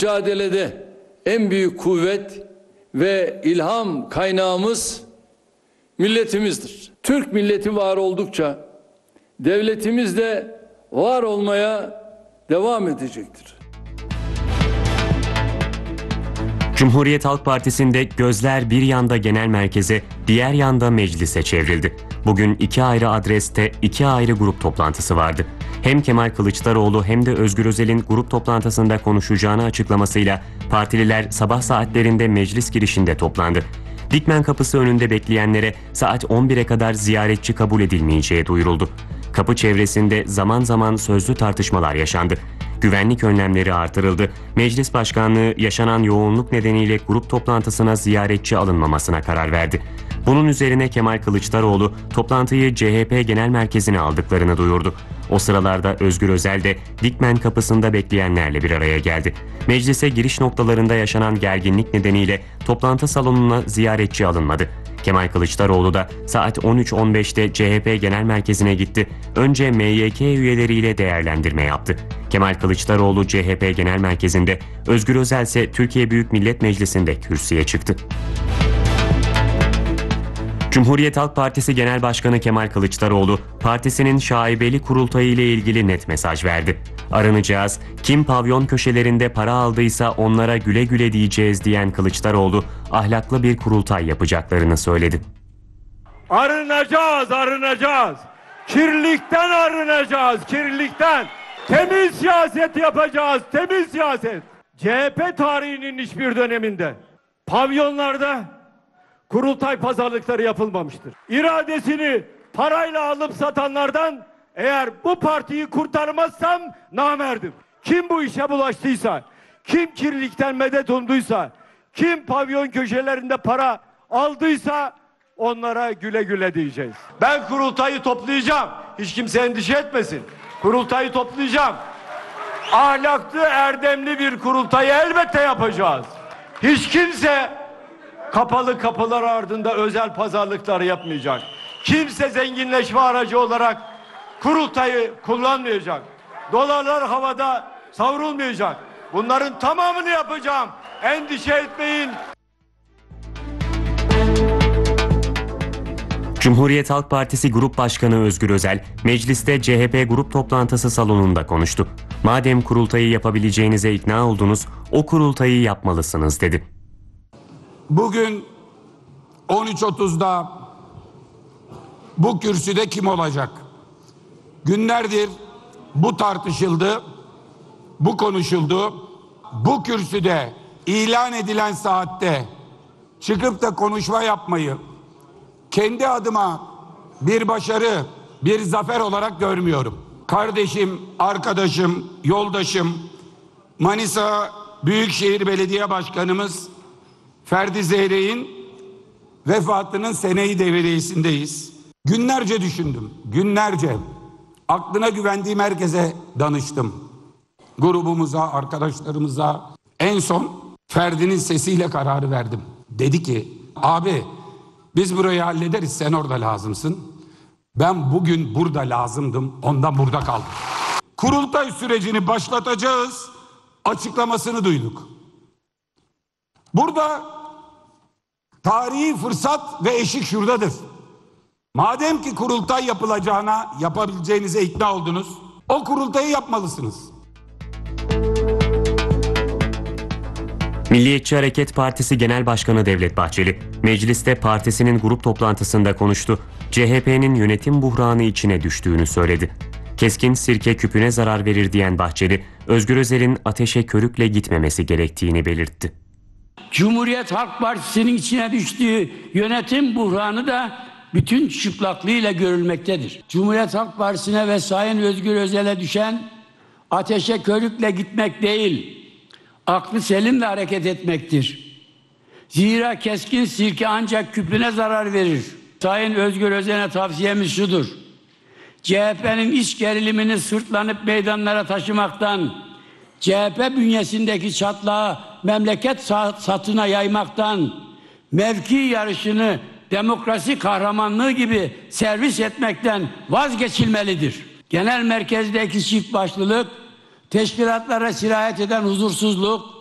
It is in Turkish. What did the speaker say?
mücadelede en büyük kuvvet ve ilham kaynağımız milletimizdir. Türk milleti var oldukça devletimiz de var olmaya devam edecektir. Cumhuriyet Halk Partisi'nde gözler bir yanda genel merkeze, diğer yanda meclise çevrildi. Bugün iki ayrı adreste iki ayrı grup toplantısı vardı. Hem Kemal Kılıçdaroğlu hem de Özgür Özel'in grup toplantısında konuşacağını açıklamasıyla partililer sabah saatlerinde meclis girişinde toplandı. Dikmen kapısı önünde bekleyenlere saat 11'e kadar ziyaretçi kabul edilmeyeceği duyuruldu. Kapı çevresinde zaman zaman sözlü tartışmalar yaşandı. Güvenlik önlemleri artırıldı. Meclis Başkanlığı yaşanan yoğunluk nedeniyle grup toplantısına ziyaretçi alınmamasına karar verdi. Bunun üzerine Kemal Kılıçdaroğlu toplantıyı CHP Genel Merkezi'ne aldıklarını duyurdu. O sıralarda Özgür Özel de Dikmen kapısında bekleyenlerle bir araya geldi. Meclise giriş noktalarında yaşanan gerginlik nedeniyle toplantı salonuna ziyaretçi alınmadı. Kemal Kılıçdaroğlu da saat 13.15'te CHP Genel Merkezi'ne gitti. Önce MYK üyeleriyle değerlendirme yaptı. Kemal Kılıçdaroğlu CHP Genel Merkezi'nde, Özgür Özel ise Türkiye Büyük Millet Meclisi'nde kürsüye çıktı. Cumhuriyet Halk Partisi Genel Başkanı Kemal Kılıçdaroğlu, partisinin şaibeli kurultayı ile ilgili net mesaj verdi. Aranacağız, kim pavyon köşelerinde para aldıysa onlara güle güle diyeceğiz diyen Kılıçdaroğlu, ahlaklı bir kurultay yapacaklarını söyledi. Arınacağız, arınacağız. Kirlilikten arınacağız, kirlilikten. Temiz siyaset yapacağız, temiz siyaset. CHP tarihinin hiçbir döneminde pavyonlarda kurultay pazarlıkları yapılmamıştır. İradesini parayla alıp satanlardan eğer bu partiyi kurtarmazsam namerdim. Kim bu işe bulaştıysa, kim kirlilikten medet umduysa, kim pavyon köşelerinde para aldıysa onlara güle güle diyeceğiz. Ben kurultayı toplayacağım. Hiç kimse endişe etmesin. Kurultayı toplayacağım. Ahlaklı, erdemli bir kurultayı elbette yapacağız. Hiç kimse kapalı kapılar ardında özel pazarlıklar yapmayacak. Kimse zenginleşme aracı olarak kurultayı kullanmayacak. Dolarlar havada savrulmayacak. Bunların tamamını yapacağım. Endişe etmeyin. Cumhuriyet Halk Partisi Grup Başkanı Özgür Özel, mecliste CHP grup toplantısı salonunda konuştu. Madem kurultayı yapabileceğinize ikna oldunuz, o kurultayı yapmalısınız dedi. Bugün 13.30'da bu kürsüde kim olacak? Günlerdir bu tartışıldı, bu konuşuldu. Bu kürsüde ilan edilen saatte çıkıp da konuşma yapmayı kendi adıma bir başarı, bir zafer olarak görmüyorum. Kardeşim, arkadaşım, yoldaşım, Manisa Büyükşehir Belediye Başkanımız Ferdi Zeyrek'in vefatının seneyi devriyesindeyiz. Günlerce düşündüm, günlerce. Aklına güvendiğim herkese danıştım. Grubumuza, arkadaşlarımıza. En son Ferdi'nin sesiyle kararı verdim. Dedi ki, abi biz burayı hallederiz, sen orada lazımsın. Ben bugün burada lazımdım, ondan burada kaldım. Kurultay sürecini başlatacağız açıklamasını duyduk. Burada tarihi fırsat ve eşik şuradadır. Madem ki kurultay yapılacağına, yapabileceğinize ikna oldunuz, o kurultayı yapmalısınız. Milliyetçi Hareket Partisi Genel Başkanı Devlet Bahçeli, mecliste partisinin grup toplantısında konuştu. CHP'nin yönetim buhranı içine düştüğünü söyledi. Keskin sirke küpüne zarar verir diyen Bahçeli, Özgür Özel'in ateşe körükle gitmemesi gerektiğini belirtti. Cumhuriyet Halk Partisi'nin içine düştüğü yönetim buhranı da bütün çıplaklığıyla görülmektedir. Cumhuriyet Halk Partisi'ne ve Sayın Özgür Özel'e düşen ateşe körükle gitmek değil, aklı selimle hareket etmektir. Zira keskin sirke ancak küpüne zarar verir. Sayın Özgür Özel'e tavsiyemiz şudur: CHP'nin iç gerilimini sırtlanıp meydanlara taşımaktan, CHP bünyesindeki çatlağı memleket satına yaymaktan, mevki yarışını demokrasi kahramanlığı gibi servis etmekten vazgeçilmelidir. Genel merkezdeki çift başlılık, teşkilatlara sirayet eden huzursuzluk,